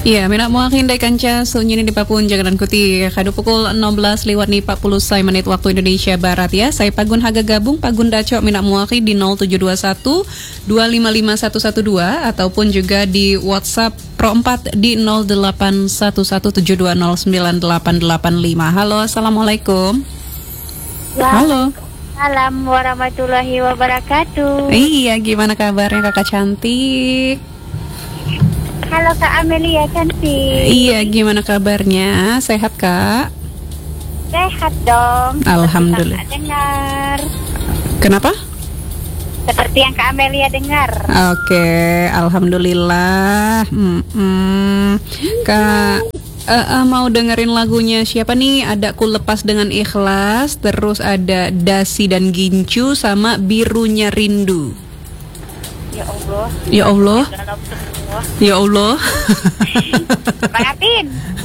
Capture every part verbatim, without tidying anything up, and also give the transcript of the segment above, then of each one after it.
Iya, mina mo hindai kanca sunyi di Papun jangan kuti kadu pukul enam belas lewat ni empat puluh saya menit waktu Indonesia Barat ya. Saya Pagun Haga gabung Pagun Daco mina muaki di nol tujuh dua satu dua lima lima satu satu dua ataupun juga di WhatsApp Pro empat di nol delapan satu satu tujuh dua nol sembilan delapan delapan lima. Halo, assalamualaikum. Halo. Salam warahmatullahi wabarakatuh. Iya, gimana kabarnya kakak cantik? Halo Kak Amelia cantik. Iya, gimana kabarnya? Sehat Kak? Sehat dong. Alhamdulillah. Seperti yang Kak dengar. Kenapa? Seperti yang Kak Amelia dengar. Oke, alhamdulillah. Mm-mm. Kak, uh, uh, mau dengerin lagunya siapa nih? Ada Ku Lepas Dengan Ikhlas, terus ada Dasi dan Gincu sama Birunya Rindu. Ya Allah. Ya Allah. Ya Allah. Bang Apin.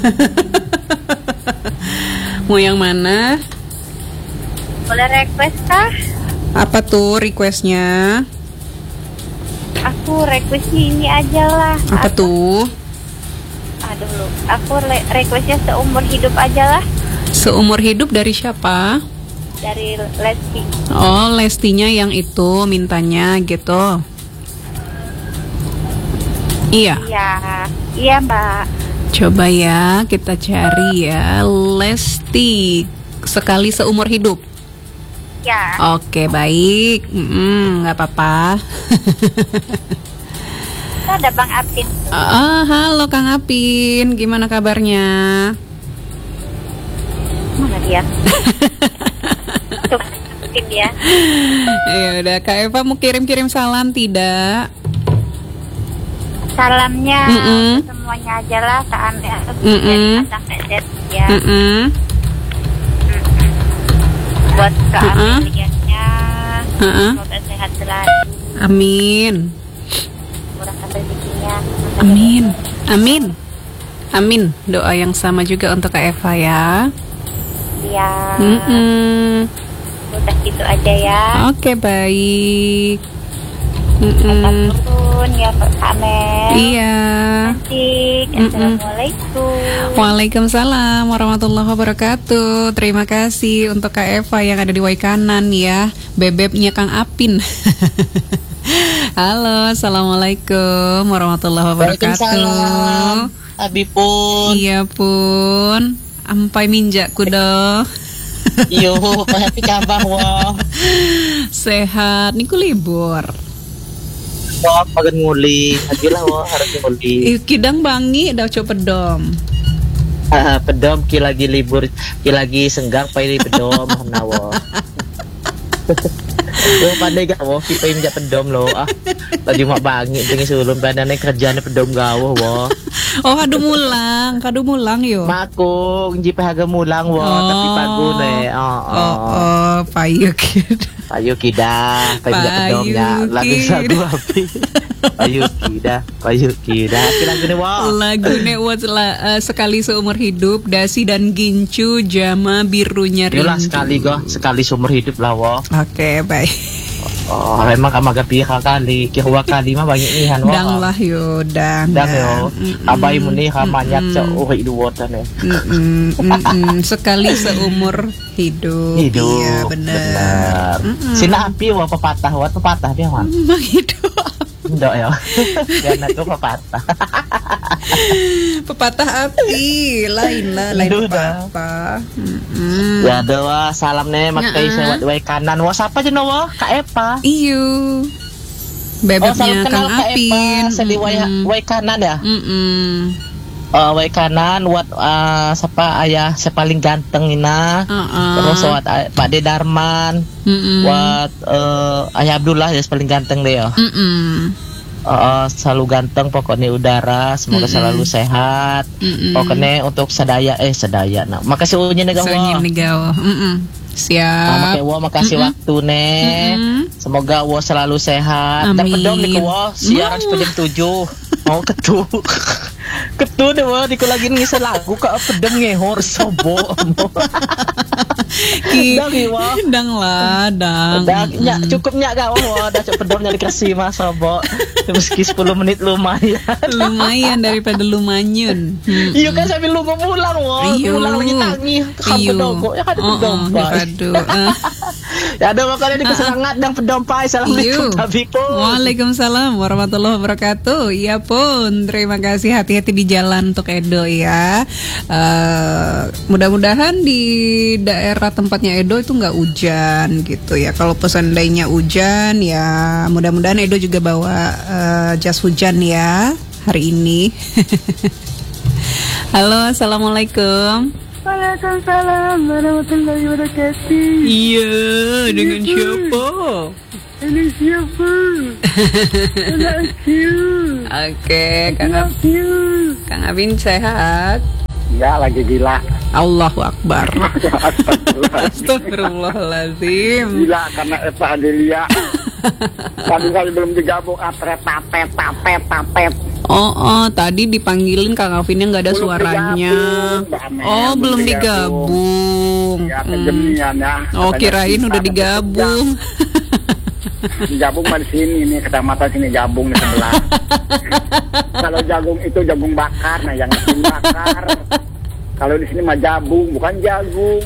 Mau yang mana? Boleh request kah? Apa tuh requestnya? Aku requestnya ini aja lah. Apa Aku, tuh? Aduh lu. Aku re- requestnya seumur hidup aja lah. Seumur hidup dari siapa? Dari Lesti. Oh, Lestinya yang itu mintanya gitu. Iya. Iya. Iya Mbak. Coba ya kita cari ya Lesti Sekali Seumur Hidup. Ya. Oke baik, mm, nggak apa-apa. Kita ada Bang Apin. Ah, halo Kang Apin, gimana kabarnya? Mana dia? Tuh, Apin ya. Ya udah, Kak Eva mau kirim-kirim salam tidak? Salamnya Mm-mm. semuanya aja lah Kak Amelia. Mm-mm. Sampai Z ya. Mm-mm. Buat Kak Uh-uh. Amelianya, Uh-uh. semoga sehat selalu, Amin. murahkan rezekinya. Amin. Amin. Amin. Doa yang sama juga untuk Kak Eva ya. Ya, Mm-mm. udah gitu aja ya. Oke baik. Atas Mm-mm. turun ya Kak Amel. Iya. Cantik. Mm-mm. Assalamualaikum. Waalaikumsalam warahmatullahi wabarakatuh. Terima kasih untuk Kak Eva yang ada di Waikanan ya. Bebeknya Kang Apin. Halo, assalamualaikum warahmatullahi wabarakatuh. Waalaikumsalam. Abi pun. Iya pun. Ampai minjakku doh. Yo, pasti kabar wah. Sehat. Niku libur. Wah, makan nguli. Ajulah wah, harus nguli. Ih, kidang bangi dah coba pedom. Ah, pedom ki lagi libur, ki lagi senggang pai pedom mana wah. Lo pandai gak wah, kita injak pedom lo ah. Tadi mak bangi dengan sulun padane kerjane pedom gawo wah. Oh, kadu mulang, kadu mulang yo. Mako nji haga mulang wah, Oh. tapi pagun eh. Oh, Oh, oh, payu kid. Payu kida, payu injak pedomnya. Payu Lagu kida. sagu api. Payu kida, payu kida. Lagu ne wah. Lagunya buat uh, Sekali Seumur Hidup, Dasi dan Gincu, Jama Birunya Rindu. Yolah sekali go, sekali seumur hidup lah wah. Oke, baik. Oh, memang kamaga pihak kali, kira kali mah banyak ihan wah. Dang lah yo, dang. Dang yo. Mm-mm. Abai muni hamanyak Mm-mm. sa uhi duwotan ya. Mm-mm, mm-mm. Sekali Seumur Hidup. Hidup. Iya, benar. Benar. Mm-mm. Sina api wah pepatah, wah pepatah dia mah. Bang Hidup. Ndok ya. Karena tuh pepatah. Pepatah api, lain lah, lain Aduh, dah. pepatah. Mm-mm. Ya doa salam nih makai Ya, sewat wae kanan. Wah siapa jeneng wah? Kak Epa. Iyo. Oh, Bebeknya salam kenal Kang Kak Apin. Epa. Sedi wae Mm-mm. wae kanan ya. Mm-mm. Uh, wae kanan wat uh, siapa ayah sepaling ganteng ina. Uh-uh. Terus wat uh, Pak De Darman. Mm-mm. Buat uh, Ayah Abdullah ya paling ganteng deh ya. Mm-mm. Uh, selalu ganteng pokoknya udara, semoga Mm-mm. selalu sehat. Mm-mm. Pokoknya untuk sedaya eh sedaya. Nah, makasih unyi negawa. Sonyin Negawa. Mm-mm. Siap. Nah, makasih wa makasih Mm-mm. waktu nih. Mm-mm. Semoga wa selalu sehat. Dan Amin. pedom nih wa siaran Mau. sampai jam tujuh. Mau ketu. Ketu deh wa diko lagi ngisi lagu kak pedom ngehor sobo. Ki, Dang, Iwa. dang lah, dang. Dah, nyak, Mm-mm. cukup nyak kau, wah, dah cukup pedomnya dikasih mas, Bob. Meski sepuluh menit lumayan. Lumayan daripada lumanyun. Mm-mm. Iya kan sambil lu mau pulang, wah, Iyo. pulang lagi tangi, kam Iyo. pedom kok, ya kan Oh, pedom oh, pai. aduh. eh. Ya ada makanya di keserangat dan pedom pai. Assalamualaikum Iyo. tapi pun. Waalaikumsalam warahmatullahi wabarakatuh. Iya pun, terima kasih, hati-hati di jalan untuk Edo ya. Eh, mudah-mudahan di daerah tempatnya Edo itu nggak hujan gitu ya. Kalau seandainya hujan ya, mudah-mudahan Edo juga bawa eh, jas hujan ya hari ini. Halo, assalamualaikum. Waalaikumsalam warahmatullahi wabarakatuh. Iya, dengan siapa? Ini siapa? Anakku. Oke, Kang, Ab- Anakku. Kang Abin sehat. Ya lagi gila. Allahu Akbar. Astagfirullah. Astagfirullahaladzim. Gila karena Eva Adelia. Tadi saya belum digabung apret tapet tapet tapet. Oh, oh, tadi dipanggilin Kang Alvinnya nggak ada Belum suaranya. digabung, Mbak Mel, Oh, belum belum digabung. digabung. Ya Hmm. kejemian ya. Oh, Katanya kirain kita udah ada digabung. kerja. Digabung mah di sini nih, kecamatan sini Jabung di sebelah. Kalau jagung itu jagung bakar, nah yang jagung bakar. Kalau di sini mah jabung, bukan jagung.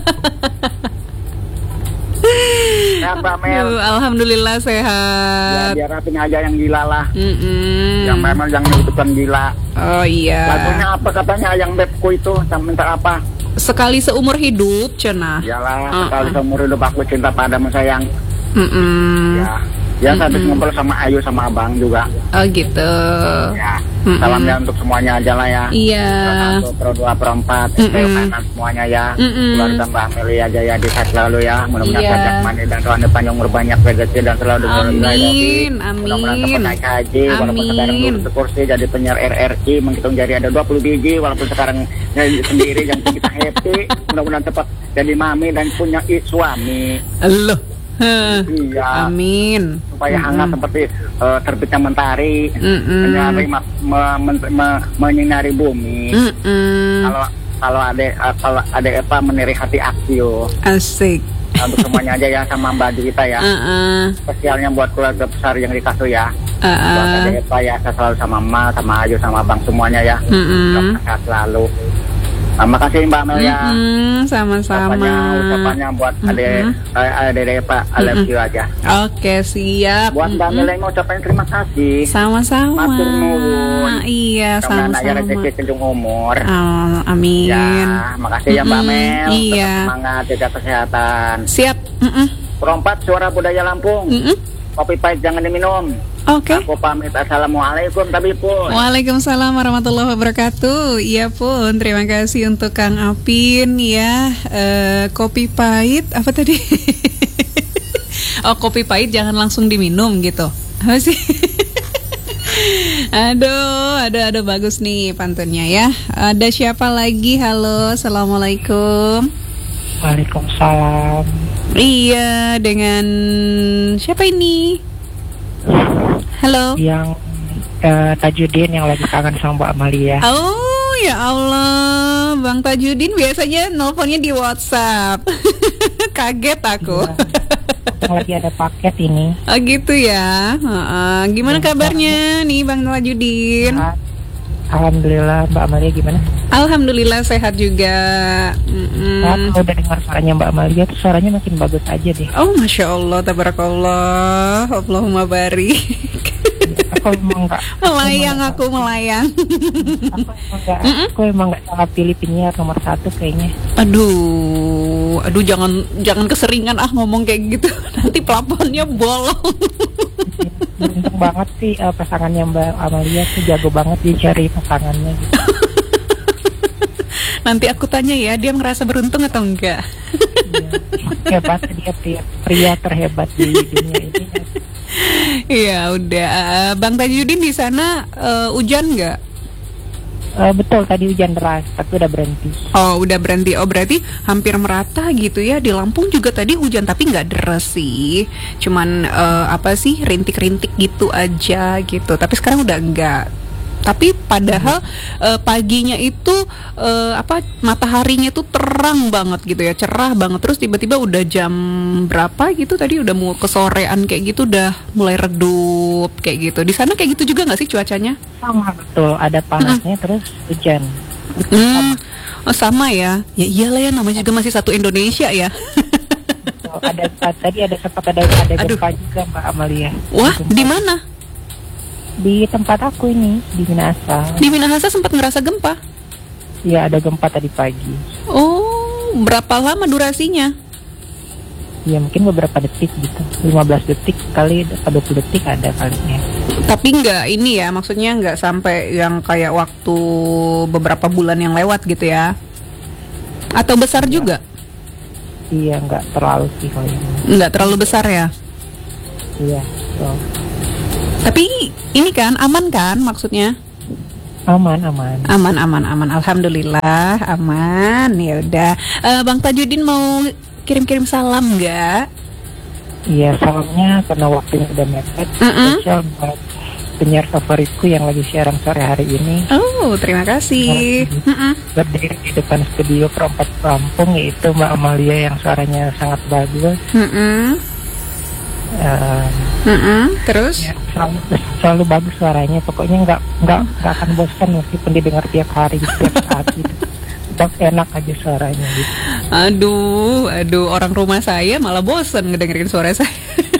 Ya Mbak Mel, Aduh, alhamdulillah ya sehat. biar rapin aja yang gila lah. Mm-mm. Yang memang yang menyebutkan gila. Oh iya. Lagunya apa katanya yang bebku itu, sama minta apa? Sekali seumur hidup, cenah. Yalah, Uh-uh. sekali seumur hidup aku cinta padamu sayang. Mm-mm. Ya, ya saya habis ngobrol sama Ayu sama Abang juga. Oh gitu. Ya, Mm-mm. salam ya untuk semuanya aja lah ya. Iya. Pro satu, pro dua, pro empat, Mm-mm. Pro kanan semuanya ya. Mm-mm. Keluarga Mbak Amelia aja ya, di sehat selalu ya. Mudah-mudahan Iya. sehat mani dan Tuhan panjang umur banyak rezeki dan selalu Amin, Mudah-mudahan amin. cepat naik haji, walaupun Amin. sekarang duduk kursi jadi penyiar R R C, menghitung jari ada dua puluh biji, walaupun sekarang nyari sendiri yang kita happy. Mudah-mudahan cepat jadi mami dan punya i- suami. Loh. Heh. Iya. Amin. Supaya hangat seperti eh, terbitnya mentari, Mm-mm. menyinari, ma- me- men- me- menyinari bumi. Mm-mm. Kalau kalau ada eh, kalau ada Eva meniri hati Aksio. Asik. Untuk semuanya aja ya sama Mbak Juwita ya. Uh-uh. Spesialnya buat keluarga besar yang di Kasu ya. Uh-uh. Buat ada Eva ya, saya selalu sama Ma, sama Ayu, sama Bang semuanya ya. Mm-mm. Sehat selalu. Terima kasih Mbak Mel ya. Mm-mm, sama-sama. Ucapannya, ucapannya buat adek adek Eva, I love you aja. Oke, siap. Buat Mbak Mm-mm. Mel yang mau ucapin terima kasih. Sama-sama. Matur nuwun. Iya, Karena anaknya sama-sama. rezeki cenderung umur. Oh, amin. Ya, makasih ya Mbak Mm-mm, Mel. iya. Tetap semangat, jaga kesehatan. Siap. Mm-mm. Perompat suara budaya Lampung. Mm-mm. Kopi pahit jangan diminum. Oke. Aku pamit. Assalamualaikum tapi pun. Waalaikumsalam warahmatullahi wabarakatuh. Iya pun, terima kasih untuk Kang Apin ya. Eh, kopi pahit apa tadi? Oh, kopi pahit jangan langsung diminum gitu. Apa sih? Aduh, aduh, aduh, bagus nih pantunnya ya. Ada siapa lagi? Halo, assalamualaikum. Waalaikumsalam. Iya, dengan siapa ini? Halo. Yang eh, Tajudin yang lagi kangen sama Mbak Amalia. Oh ya Allah, Bang Tajudin biasanya nelponnya di WhatsApp. Kaget aku. Yang lagi ada paket ini. Oh gitu ya. Heeh. Gimana kabarnya nih Bang Tajudin? Ah, Alhamdulillah. Mbak Amalia gimana? Alhamdulillah sehat juga. Mm-mm. Nah, kalau udah dengar suaranya Mbak Amalia tuh suaranya makin bagus aja deh. Oh masya Allah, tabarakallah, Allahumma barik. Aku emang nggak. Melayang aku melayang. Aku emang nggak. Aku emang nggak salah pilih penyiar nomor satu kayaknya. Aduh, aduh jangan jangan keseringan ah ngomong kayak gitu. Nanti pelapornya bolong. Beruntung banget sih eh, pasangannya Mbak Amalia tuh jago banget dia cari pasangannya gitu. Nanti aku tanya ya, dia merasa beruntung atau enggak? Iya. Hebat dia pria, pria terhebat di dunia ini. Iya udah. Eh, Bang Tajudin di sana eh, hujan nggak? Eh, betul tadi hujan deras tapi udah berhenti. Oh udah berhenti. Oh berarti hampir merata gitu ya. Di Lampung juga tadi hujan tapi nggak deras sih. Cuman eh, apa sih rintik-rintik gitu aja gitu. Tapi sekarang udah enggak. Tapi padahal uh, paginya itu uh, apa mataharinya itu terang banget gitu ya, cerah banget. Terus tiba-tiba udah jam berapa gitu tadi udah mau kesorean kayak gitu udah mulai redup kayak gitu. Di sana kayak gitu juga nggak sih cuacanya? Sama betul, ada panasnya hmm. terus hujan. Hmm. Oh sama ya. Ya iyalah ya, namanya juga masih satu Indonesia ya. Oh, ada tadi ada sempat ada ada gempa juga Mbak Amalia. Wah, di mana? Di tempat aku ini, di Minahasa. Di Minahasa sempat ngerasa gempa? Iya, ada gempa tadi pagi. Oh, berapa lama durasinya? Ya mungkin beberapa detik gitu, lima belas detik kali atau dua puluh detik ada kalinya. Tapi nggak ini ya, maksudnya nggak sampai yang kayak waktu beberapa bulan yang lewat gitu ya? Atau besar ya. Juga? Iya, nggak terlalu sih kalau ini. Nggak terlalu besar ya? Iya, so. Tapi ini kan aman kan maksudnya? Aman, aman. Aman, aman, aman. Alhamdulillah, aman. Ya udah. Uh, Bang Tajudin mau kirim-kirim salam nggak? Iya, salamnya karena waktunya udah mepet. Mm-mm. Spesial buat penyiar favoritku yang lagi siaran sore hari ini. Oh, terima kasih. Nah, berdiri di depan studio Perempat Lampung, yaitu Mbak Amalia yang suaranya sangat bagus. Mm-mm. Uh, Mm-mm. Terus? Ya, selalu, selalu bagus suaranya. Pokoknya nggak nggak nggak akan bosan meskipun didengar tiap hari, tiap saat gitu. Tetap enak aja suaranya gitu. Aduh, aduh, orang rumah saya malah bosan ngedengerin suara saya.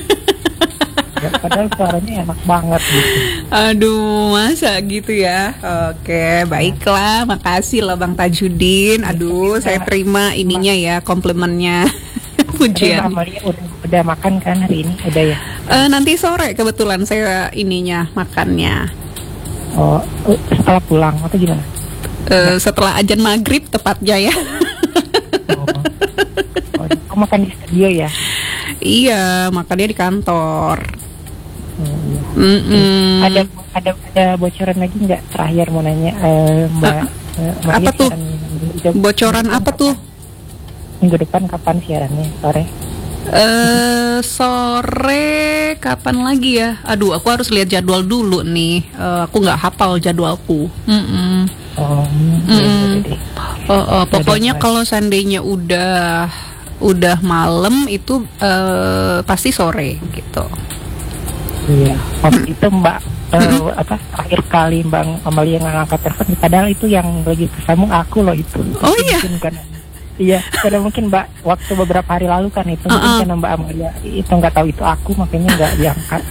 Ya, padahal suaranya enak banget gitu. Aduh, masa gitu ya? Oke, baiklah, makasih loh Bang Tajudin. Aduh, saya terima ininya ya, komplimennya. Pujian. Amalia udah, udah makan kan hari ini? Udah ya? Uh, nanti sore kebetulan saya ininya makannya. Oh, setelah pulang atau gimana? Uh, setelah azan maghrib tepatnya ya. Oh. Oh, kamu makan di studio ya? Iya, makannya di kantor. Oh, iya. Mm-mm. Ada ada ada bocoran lagi nggak? Terakhir mau nanya uh, Mbak. Uh, uh, apa tuh? Bocoran apa tuh? Minggu depan kapan siarannya? Sore? Uh, sore kapan lagi ya? Aduh, aku harus lihat jadwal dulu nih. Uh, aku nggak hafal jadwalku. Mm-mm. Oh, Mm-mm. ya, oh, oh, pokoknya kalau seandainya udah udah malam itu uh, pasti sore gitu. Iya. Waktu itu Mbak uh, apa terakhir kali Mbak Amalia nggak ngangkat telepon, padahal itu yang lagi tersambung aku loh itu. Oh iya. Kan, iya, karena mungkin Mbak waktu beberapa hari lalu kan itu uh-uh. mungkin karena Mbak Amalia itu nggak tahu itu aku, makanya nggak diangkat.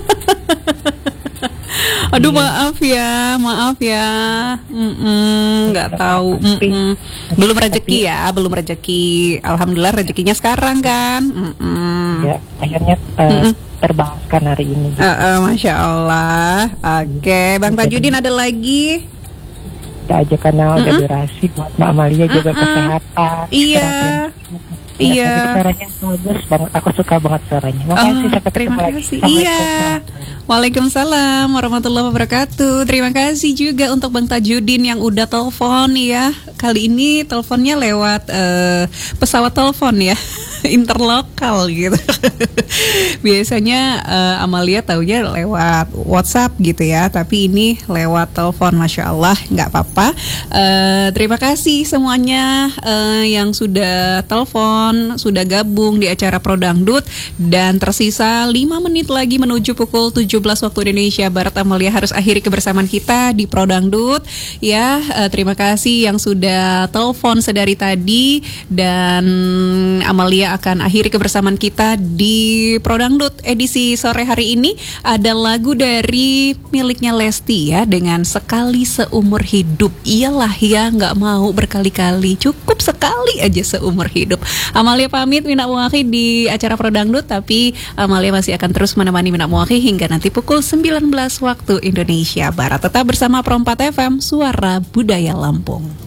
Aduh, iya. maaf ya, maaf ya, nggak tahu, Mm-mm. belum rezeki ya, belum rezeki. Alhamdulillah rezekinya sekarang kan. Mm-mm. Ya, akhirnya uh, terbahaskan hari ini. Gitu. Uh, uh, Masya Allah. Oke, okay. Bang Tajudin ada lagi? Kita aja karena udah durasi buat Mbak Amalia juga uh-uh. kesehatan. Iya. Iya. Suaranya bagus banget. Aku suka banget suaranya. Makasih. Oh, terima kasih. Iya. Waalaikumsalam warahmatullahi wabarakatuh. Terima kasih juga untuk Bang Tajudin yang udah telepon ya. Kali ini teleponnya lewat uh, pesawat telepon ya. Interlokal gitu. Biasanya uh, Amalia taunya lewat WhatsApp gitu ya, tapi ini lewat telepon. Masya Allah, nggak apa-apa. Uh, terima kasih semuanya uh, yang sudah telepon, sudah gabung di acara Pro Dangdut, dan tersisa lima menit lagi menuju pukul tujuh belas waktu Indonesia Barat. Amalia harus akhiri kebersamaan kita di Pro Dangdut ya. Uh, terima kasih yang sudah telepon sedari tadi, dan Amalia akan akhiri kebersamaan kita di Pro Dangdut edisi sore hari ini. Ada lagu dari miliknya Lesti ya, dengan Sekali Seumur Hidup. Iyalah ya, nggak mau berkali-kali, cukup sekali aja seumur hidup. Amalia pamit Mina Muwaki di acara Pro Dangdut, tapi Amalia masih akan terus menemani Mina Muwaki hingga nanti pukul sembilan belas waktu Indonesia Barat. Tetap bersama Pro empat F M, Suara Budaya Lampung.